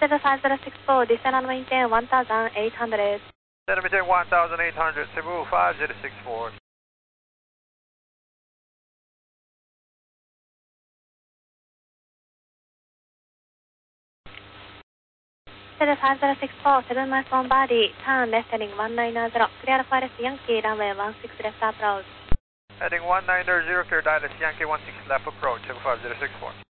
5064, descend on maintain 1800. Descend on maintain 1800, Cebu 5064. Cedar 5064, 7 miles on body, turn left heading 190, clear Alpha Yankee, runway 16 left approach. Heading 1900, clear Dallas Yankee 16 left approach, 75064.